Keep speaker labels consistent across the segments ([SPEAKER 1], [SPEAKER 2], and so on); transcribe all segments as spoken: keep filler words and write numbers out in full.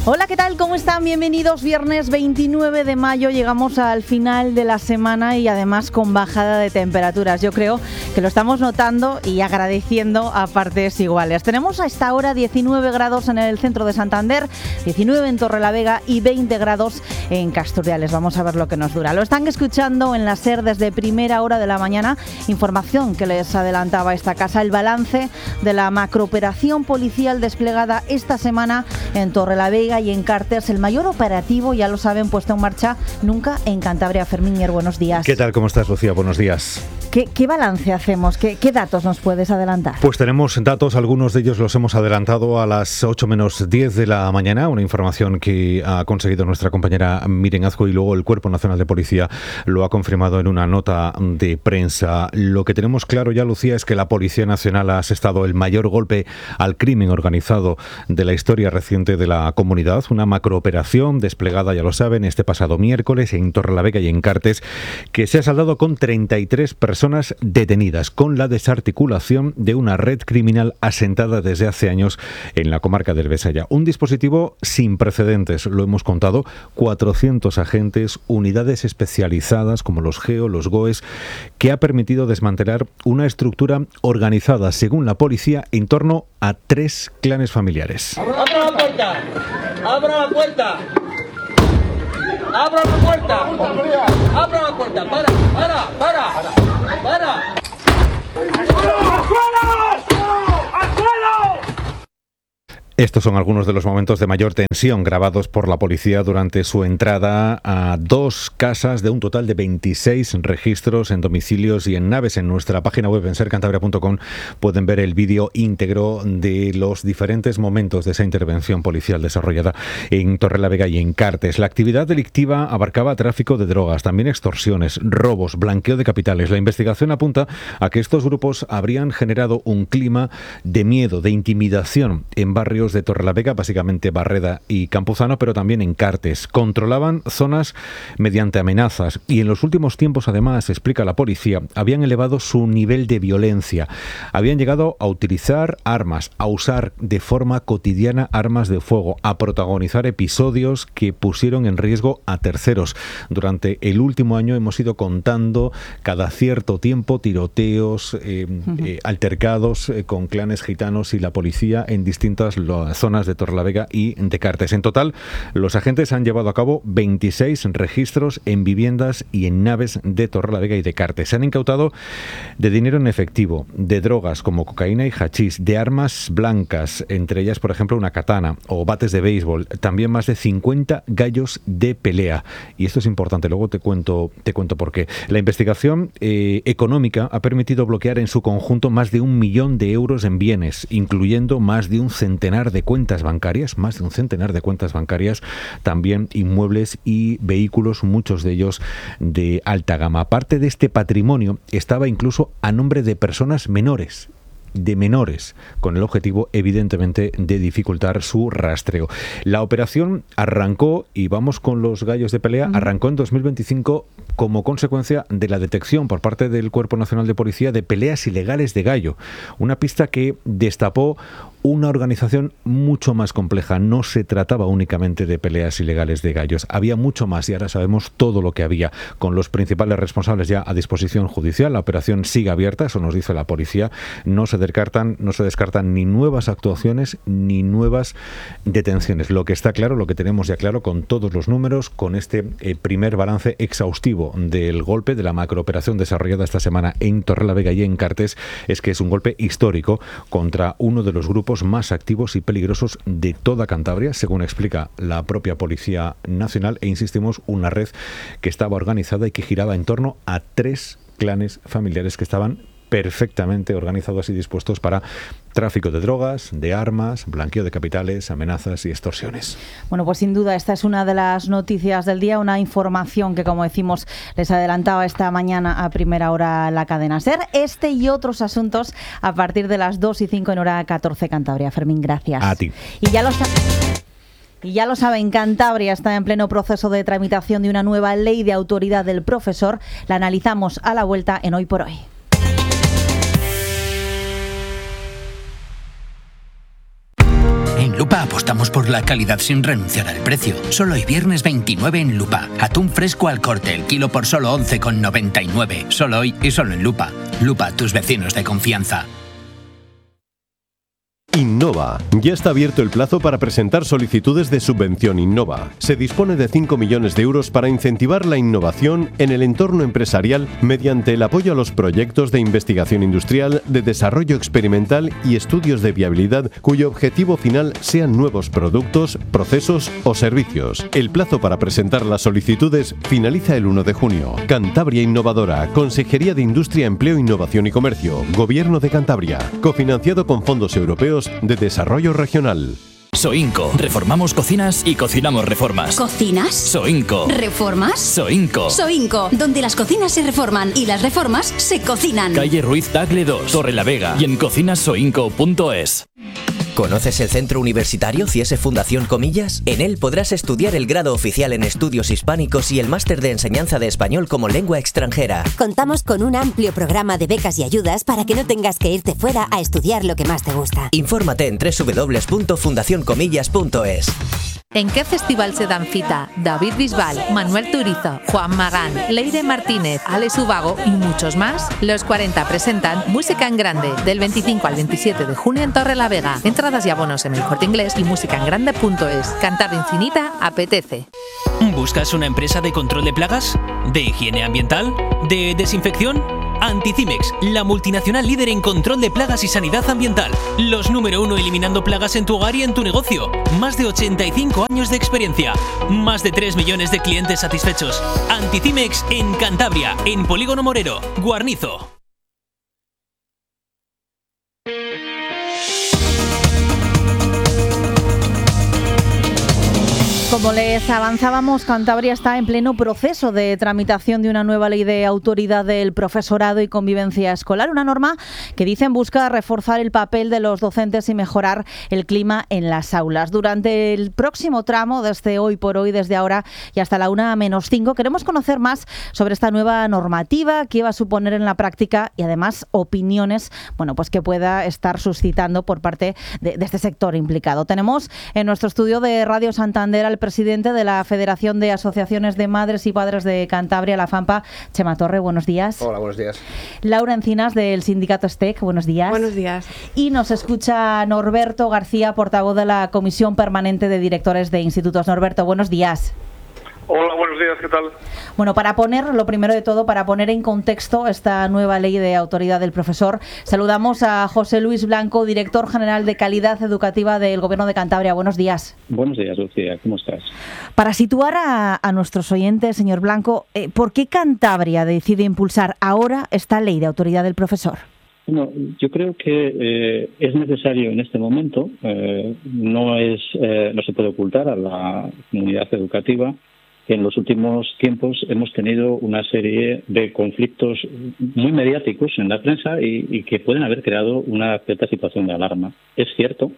[SPEAKER 1] Hola, ¿qué tal? ¿Cómo están? Bienvenidos. Viernes veintinueve de mayo, llegamos al final de la semana y además con bajada de temperaturas. Yo creo que lo estamos notando y agradeciendo a partes iguales. Tenemos a esta hora diecinueve grados en el centro de Santander, diecinueve en Torrelavega y veinte grados en Casturdiales. Vamos a ver lo que nos dura. Lo están escuchando en la SER desde primera hora de la mañana. Información que les adelantaba esta casa, el balance de la macrooperación policial desplegada esta semana en Torrelavega y en Cartes, el mayor operativo, ya lo saben, puesto en marcha nunca en Cantabria. Fermín Mier, buenos días.
[SPEAKER 2] ¿Qué tal? ¿Cómo estás, Lucía? Buenos días.
[SPEAKER 1] ¿Qué, qué balance hacemos? ¿Qué, ¿Qué datos nos puedes adelantar?
[SPEAKER 2] Pues tenemos datos, algunos de ellos los hemos adelantado a las ocho menos diez de la mañana, una información que ha conseguido nuestra compañera Miren Azco y luego el Cuerpo Nacional de Policía lo ha confirmado en una nota de prensa. Lo que tenemos claro ya, Lucía, es que la Policía Nacional ha asestado el mayor golpe al crimen organizado de la historia reciente de la comunidad, una macrooperación desplegada, ya lo saben, este pasado miércoles en Torrelavega y en Cartes, que se ha saldado con treinta y tres personas detenidas, con la desarticulación de una red criminal asentada desde hace años en la comarca del Besaya. Un dispositivo sin precedentes, lo hemos contado, cuatrocientos agentes, unidades especializadas como los GEO, los GOES, que ha permitido desmantelar una estructura organizada, según la policía, en torno a tres clanes familiares.
[SPEAKER 3] ¡Abra la puerta! ¡Abra la puerta! ¡Abra la puerta! ¡Abra la puerta! ¡Para! ¡Para! ¡Para! ¡Para! ¡Al suelo! ¡Al suelo!
[SPEAKER 2] Estos son algunos de los momentos de mayor tensión grabados por la policía durante su entrada a dos casas de un total de veintiséis registros en domicilios y en naves. En nuestra página web en ser cantabria punto com pueden ver el vídeo íntegro de los diferentes momentos de esa intervención policial desarrollada en Torrelavega y en Cartes. La actividad delictiva abarcaba tráfico de drogas, también extorsiones, robos, blanqueo de capitales. La investigación apunta a que estos grupos habrían generado un clima de miedo, de intimidación en barrios de Torrelavega, básicamente Barreda y Campuzano, pero también en Cartes. Controlaban zonas mediante amenazas y en los últimos tiempos, además, explica la policía, habían elevado su nivel de violencia. Habían llegado a utilizar armas, a usar de forma cotidiana armas de fuego, a protagonizar episodios que pusieron en riesgo a terceros. Durante el último año hemos ido contando cada cierto tiempo tiroteos, eh, uh-huh. eh, altercados eh, con clanes gitanos y la policía en distintas zonas de Torrelavega y de Cartes. En total, los agentes han llevado a cabo veintiséis registros en viviendas y en naves de Torrelavega y de Cartes. Se han incautado de dinero en efectivo, de drogas como cocaína y hachís, de armas blancas, entre ellas, por ejemplo, una katana o bates de béisbol, también más de cincuenta gallos de pelea. Y esto es importante, luego te cuento, te cuento por qué. La investigación eh, económica ha permitido bloquear en su conjunto más de un millón de euros en bienes, incluyendo más de un centenar de cuentas bancarias, más de un centenar de cuentas bancarias, también inmuebles y vehículos, muchos de ellos de alta gama. Aparte de este patrimonio, estaba incluso a nombre de personas menores, de menores, con el objetivo, evidentemente, de dificultar su rastreo. La operación arrancó, y vamos con los gallos de pelea, arrancó en dos mil veinticinco como consecuencia de la detección por parte del Cuerpo Nacional de Policía de peleas ilegales de gallo. Una pista que destapó una organización mucho más compleja. No se trataba únicamente de peleas ilegales de gallos. Había mucho más y ahora sabemos todo lo que había. Con los principales responsables ya a disposición judicial, la operación sigue abierta, eso nos dice la policía. No se descartan, no se descartan ni nuevas actuaciones ni nuevas detenciones. Lo que está claro, lo que tenemos ya claro con todos los números, con este eh, primer balance exhaustivo del golpe, de la macrooperación desarrollada esta semana en Torrelavega y en Cartes, es que es un golpe histórico contra uno de los grupos más activos y peligrosos de toda Cantabria, según explica la propia Policía Nacional, e insistimos, una red que estaba organizada y que giraba en torno a tres clanes familiares que estaban perfectamente organizados y dispuestos para tráfico de drogas, de armas, blanqueo de capitales, amenazas y extorsiones.
[SPEAKER 1] Bueno, pues sin duda esta es una de las noticias del día, una información que, como decimos, les adelantaba esta mañana a primera hora la cadena SER. Este y otros asuntos a partir de las dos y cinco en hora catorce Cantabria. Fermín, gracias.
[SPEAKER 2] A ti.
[SPEAKER 1] Y ya lo sa- Y ya lo saben, Cantabria está en pleno proceso de tramitación de una nueva ley de autoridad del profesor. La analizamos a la vuelta en Hoy por Hoy.
[SPEAKER 4] En Lupa Lupa apostamos por la calidad sin renunciar al precio. Solo hoy viernes veintinueve en Lupa. Atún fresco al corte, el kilo por solo once con noventa y nueve. Solo hoy y solo en Lupa. Lupa, tus vecinos de confianza.
[SPEAKER 5] Innova. Ya está abierto el plazo para presentar solicitudes de subvención Innova. Se dispone de cinco millones de euros para incentivar la innovación en el entorno empresarial mediante el apoyo a los proyectos de investigación industrial, de desarrollo experimental y estudios de viabilidad cuyo objetivo final sean nuevos productos, procesos o servicios. El plazo para presentar las solicitudes finaliza el uno de junio. Cantabria Innovadora, Consejería de Industria, Empleo, Innovación y Comercio, Gobierno de Cantabria, cofinanciado con fondos europeos de Desarrollo Regional.
[SPEAKER 6] Soinco. Reformamos cocinas y cocinamos reformas.
[SPEAKER 7] ¿Cocinas?
[SPEAKER 6] Soinco.
[SPEAKER 7] ¿Reformas?
[SPEAKER 6] Soinco.
[SPEAKER 7] Soinco, donde las cocinas se reforman y las reformas se cocinan.
[SPEAKER 6] Calle Ruiz Tagle dos, Torre la Vega y en cocinas soinco punto es.
[SPEAKER 8] ¿Conoces el Centro Universitario Ciese Fundación Comillas? En él podrás estudiar el grado oficial en estudios hispánicos y el máster de enseñanza de español como lengua extranjera.
[SPEAKER 9] Contamos con un amplio programa de becas y ayudas para que no tengas que irte fuera a estudiar lo que más te gusta.
[SPEAKER 8] Infórmate en doble u doble u doble u punto fundación comillas punto es.
[SPEAKER 10] ¿En qué festival se dan cita David Bisbal, Manuel Turizo, Juan Magán, Leire Martínez, Alex Ubago y muchos más? Los cuarenta presentan Música en Grande del veinticinco al veintisiete de junio en Torre la Vega. Entradas y abonos en El Corte Inglés y música en grande punto es. Cantar infinita apetece.
[SPEAKER 11] ¿Buscas una empresa de control de plagas? ¿De higiene ambiental? ¿De desinfección? Anticimex, la multinacional líder en control de plagas y sanidad ambiental. Los número uno eliminando plagas en tu hogar y en tu negocio. Más de ochenta y cinco años de experiencia. Más de tres millones de clientes satisfechos. Anticimex en Cantabria, en Polígono Morero, Guarnizo.
[SPEAKER 1] Como les avanzábamos, Cantabria está en pleno proceso de tramitación de una nueva ley de autoridad del profesorado y convivencia escolar, una norma que dicen busca reforzar el papel de los docentes y mejorar el clima en las aulas. Durante el próximo tramo, desde hoy por hoy, desde ahora y hasta la una menos cinco, queremos conocer más sobre esta nueva normativa, qué va a suponer en la práctica y además opiniones, bueno, pues que pueda estar suscitando por parte de, de este sector implicado. Tenemos en nuestro estudio de Radio Santander al presidente de la Federación de Asociaciones de Madres y Padres de Cantabria, la FAMPA, Chema Torre, buenos días.
[SPEAKER 12] Hola, buenos días.
[SPEAKER 1] Laura Encinas, del sindicato STEC, buenos días.
[SPEAKER 13] Buenos días.
[SPEAKER 1] Y nos escucha Norberto García, portavoz de la Comisión Permanente de Directores de Institutos. Norberto, buenos días.
[SPEAKER 14] Hola, buenos días, ¿qué tal?
[SPEAKER 1] Bueno, para poner, lo primero de todo, para poner en contexto esta nueva ley de autoridad del profesor, saludamos a José Luis Blanco, director general de Calidad Educativa del Gobierno de Cantabria. Buenos días.
[SPEAKER 15] Buenos días, Lucía, ¿cómo estás?
[SPEAKER 1] Para situar a, a nuestros oyentes, señor Blanco, eh, ¿por qué Cantabria decide impulsar ahora esta ley de autoridad del profesor?
[SPEAKER 15] Bueno, yo creo que eh, es necesario en este momento, eh, no, es, eh, no se puede ocultar a la comunidad educativa, que en los últimos tiempos hemos tenido una serie de conflictos muy mediáticos en la prensa y, y que pueden haber creado una cierta situación de alarma. Es cierto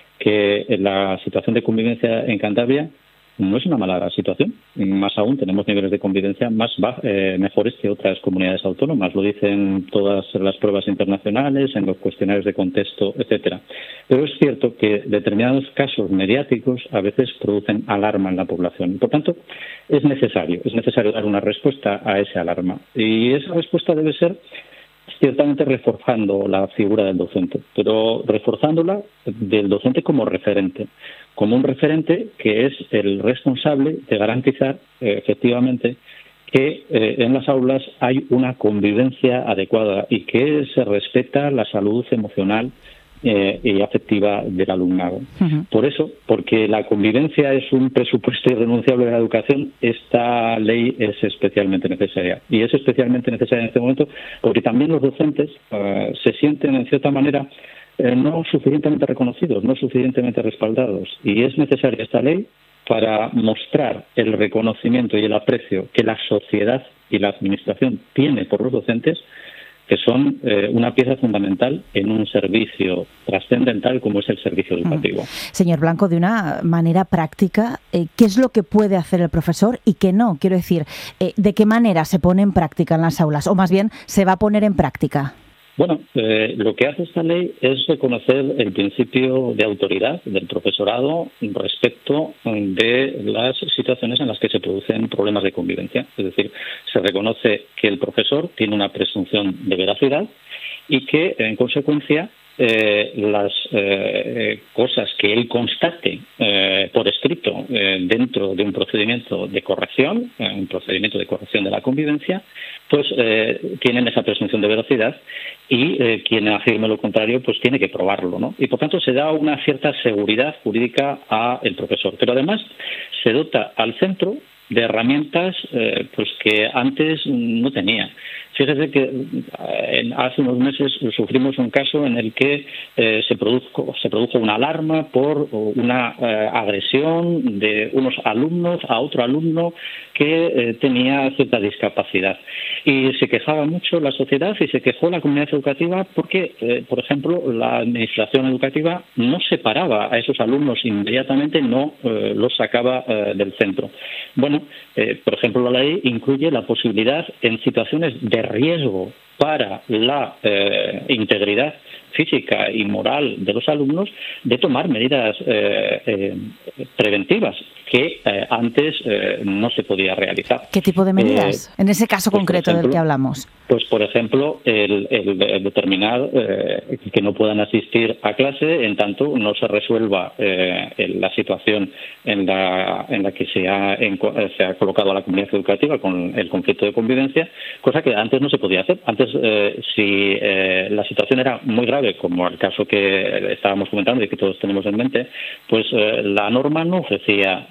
[SPEAKER 15] que la situación de convivencia en Cantabria no es una mala situación. Más aún, tenemos niveles de convivencia más eh, mejores que otras comunidades autónomas. Lo dicen todas las pruebas internacionales, en los cuestionarios de contexto, etcétera. Pero es cierto que determinados casos mediáticos a veces producen alarma en la población. Por tanto, es necesario, es necesario dar una respuesta a esa alarma. Y esa respuesta debe ser ciertamente reforzando la figura del docente, pero reforzándola del docente como referente, como un referente que es el responsable de garantizar eh, efectivamente que eh, en las aulas hay una convivencia adecuada y que se respeta la salud emocional Eh, y afectiva del alumnado. Uh-huh. Por eso, porque la convivencia es un presupuesto irrenunciable de la educación, esta ley es especialmente necesaria. Y es especialmente necesaria en este momento porque también los docentes uh, se sienten, en cierta manera, eh, no suficientemente reconocidos, no suficientemente respaldados. Y es necesaria esta ley para mostrar el reconocimiento y el aprecio que la sociedad y la administración tiene por los docentes, que son eh, una pieza fundamental en un servicio trascendental como es el servicio educativo.
[SPEAKER 1] Mm. Señor Blanco, de una manera práctica, eh, ¿qué es lo que puede hacer el profesor y qué no? Quiero decir, eh, ¿de qué manera se pone en práctica en las aulas? O más bien, ¿se va a poner en práctica?
[SPEAKER 15] Bueno, eh, lo que hace esta ley es reconocer el principio de autoridad del profesorado respecto de las situaciones en las que se producen problemas de convivencia. Es decir, se reconoce que el profesor tiene una presunción de veracidad y que, en consecuencia, Eh, las eh, cosas que él constate eh, por escrito eh, dentro de un procedimiento de corrección, eh, un procedimiento de corrección de la convivencia, pues eh, tienen esa presunción de veracidad y eh, quien afirme lo contrario pues tiene que probarlo, ¿no? Y por tanto se da una cierta seguridad jurídica al profesor. Pero además se dota al centro de herramientas eh, pues que antes no tenía. Fíjese que eh, hace unos meses sufrimos un caso en el que eh, se produjo se produjo una alarma por una eh, agresión de unos alumnos a otro alumno que eh, tenía cierta discapacidad. Y se quejaba mucho la sociedad y se quejó la comunidad educativa porque, eh, por ejemplo, la administración educativa no separaba a esos alumnos inmediatamente, no eh, los sacaba eh, del centro. Bueno, eh, por ejemplo, la ley incluye la posibilidad en situaciones de riesgo para la eh, integridad física y moral de los alumnos de tomar medidas eh, eh, preventivas que eh, antes eh, no se podía realizar.
[SPEAKER 1] ¿Qué tipo de medidas? Eh, en ese caso
[SPEAKER 15] pues
[SPEAKER 1] concreto
[SPEAKER 15] ejemplo,
[SPEAKER 1] del que hablamos.
[SPEAKER 15] Pues, por ejemplo, el, el, el determinar eh, que no puedan asistir a clase en tanto no se resuelva eh, la situación en la, en la que se ha, en, se ha colocado a la comunidad educativa con el conflicto de convivencia, cosa que antes no se podía hacer. Antes, eh, si eh, la situación era muy grave, como el caso que estábamos comentando y que todos tenemos en mente, pues eh, la norma no ofrecía